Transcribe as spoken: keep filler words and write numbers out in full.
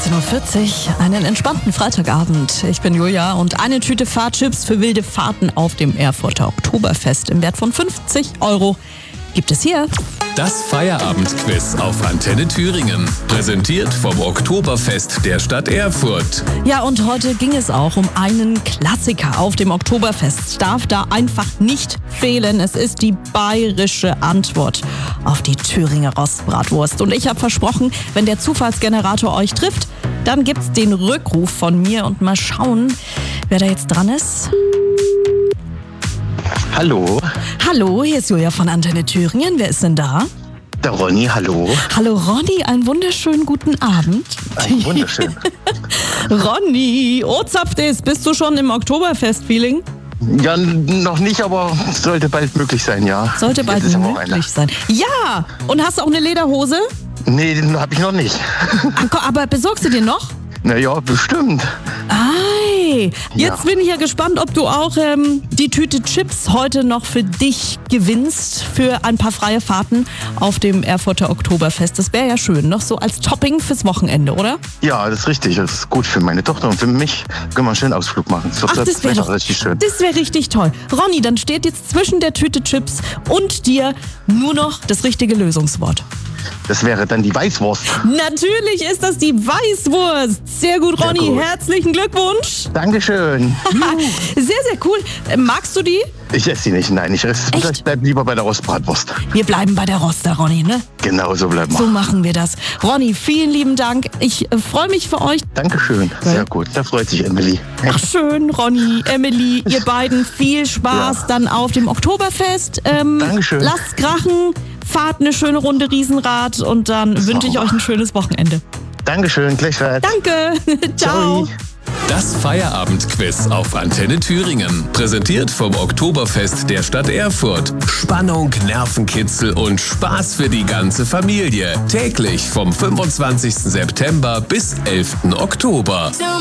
neunzehn Uhr vierzig, einen entspannten Freitagabend. Ich bin Julia und eine Tüte Fahrchips für wilde Fahrten auf dem Erfurter Oktoberfest im Wert von fünfzig Euro gibt es hier. Das Feierabendquiz auf Antenne Thüringen. Präsentiert vom Oktoberfest der Stadt Erfurt. Ja, und heute ging es auch um einen Klassiker auf dem Oktoberfest. Darf da einfach nicht fehlen. Es ist die bayerische Antwort auf die Thüringer Rostbratwurst. Und ich habe versprochen, wenn der Zufallsgenerator euch trifft, dann gibt's den Rückruf von mir und mal schauen, wer da jetzt dran ist. Hallo. Hallo, hier ist Julia von Antenne Thüringen. Wer ist denn da? Der Ronny, hallo. Hallo Ronny, einen wunderschönen guten Abend. Ein wunderschön. Ronny, Ozapft ist, bist du schon im Oktoberfest-Feeling? Ja, noch nicht, aber sollte bald möglich sein, ja. Sollte bald möglich sein. Ja, und hast du auch eine Lederhose? Nee, den habe ich noch nicht. Aber besorgst du dir noch? Naja, bestimmt. Ei, jetzt Ja. bin ich ja gespannt, ob du auch ähm, die Tüte Chips heute noch für dich gewinnst für ein paar freie Fahrten auf dem Erfurter Oktoberfest. Das wäre ja schön, noch so als Topping fürs Wochenende, oder? Ja, das ist richtig. Das ist gut für meine Tochter und für mich. Können wir einen schönen Ausflug machen. Das Ach, wird das wäre Wetter doch richtig schön. Das wäre richtig toll. Ronny, dann steht jetzt zwischen der Tüte Chips und dir nur noch das richtige Lösungswort. Das wäre dann die Weißwurst. Natürlich ist das die Weißwurst. Sehr gut, Sehr Ronny. gut. Herzlichen Glückwunsch. Dankeschön. Sehr, sehr cool. Äh, Magst du die? Ich esse sie nicht, nein. Ich esse, Echt? ich bleib lieber bei der Rostbratwurst. Wir bleiben bei der Roster, Ronny, ne? Genau, so bleiben wir. So machen wir das. Ronny, vielen lieben Dank. Ich äh, freue mich für euch. Dankeschön. Sehr gut. Da freut sich Emily. Ach schön, Ronny, Emily, ihr beiden viel Spaß Ja. dann auf dem Oktoberfest. Ähm, Dankeschön. Lasst krachen, fahrt eine schöne Runde Riesenrad und dann wünsche ich machen euch ein schönes Wochenende. Dankeschön, gleichfalls. Danke. Ciao. Ciao. Das Feierabendquiz auf Antenne Thüringen. Präsentiert vom Oktoberfest der Stadt Erfurt. Spannung, Nervenkitzel und Spaß für die ganze Familie. Täglich vom fünfundzwanzigsten September bis elften Oktober.